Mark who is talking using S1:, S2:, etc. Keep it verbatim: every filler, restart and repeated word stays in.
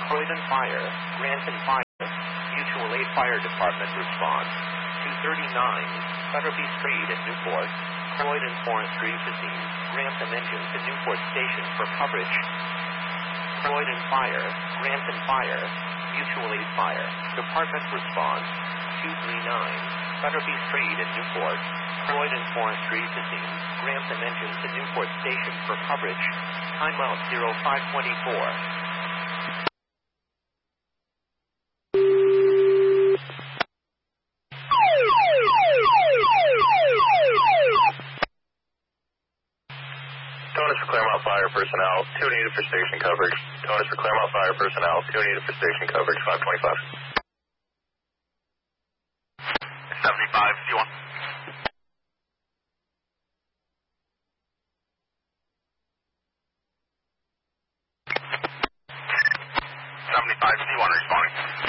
S1: Croydon Fire, Granton Fire, Mutual Aid Fire Department response. two thirty-nine, Butterby Street in Newport, Croydon Forestry Fifteen, Grantham Engine to Newport Station for coverage. Croydon Fire, Granton Fire, Mutual Aid Fire, Department response. two thirty-nine, Butterby Street in Newport, Croydon Forestry Fifteen, Grantham Engine to Newport Station for coverage. Timeout zero five twenty-four.
S2: Tonus for Claremont Fire personnel, two needed for station coverage. Tonus for Claremont Fire personnel, two needed for station coverage, five twenty-five. seventy-five, C one. seventy-five, C one responding.